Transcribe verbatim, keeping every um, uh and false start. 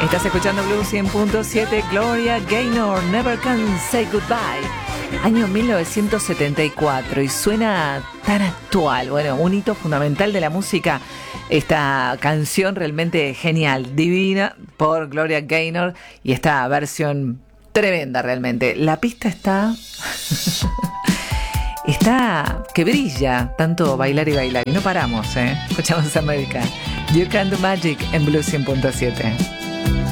Estás escuchando Blue cien punto siete, Gloria Gaynor, Never Can Say Goodbye. Año mil novecientos setenta y cuatro y suena tan actual. Bueno, un hito fundamental de la música. Esta canción realmente genial, divina, por Gloria Gaynor, y esta versión tremenda realmente. La pista está... está que brilla, tanto bailar y bailar. Y no paramos, ¿eh? Escuchamos a América. You Can Do Magic en Blue cien punto siete.